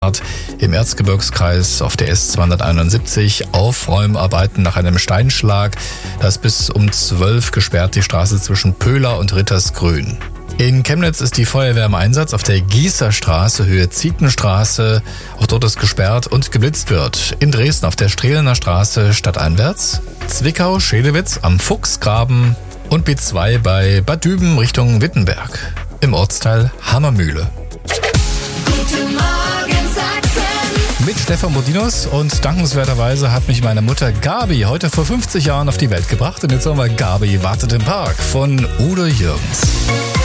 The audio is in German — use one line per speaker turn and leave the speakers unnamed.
Start im Erzgebirgskreis auf der S271. Aufräumarbeiten nach einem Steinschlag. Das bis um 12 gesperrt die Straße zwischen Pöhler und Rittersgrün. In Chemnitz ist die Feuerwehr im Einsatz auf der Gießerstraße, Höhe Zietenstraße. Auch dort ist gesperrt und geblitzt wird. In Dresden auf der Strehlener Straße stadteinwärts. Zwickau, Schedewitz am Fuchsgraben und B2 bei Bad Düben Richtung Wittenberg. Im Ortsteil Hammermühle.
Guten Morgen, Sachsen.
Mit Stefan Bodinus und dankenswerterweise hat mich meine Mutter Gabi heute vor 50 Jahren auf die Welt gebracht. Und jetzt sagen wir Gabi wartet im Park von Udo Jürgens.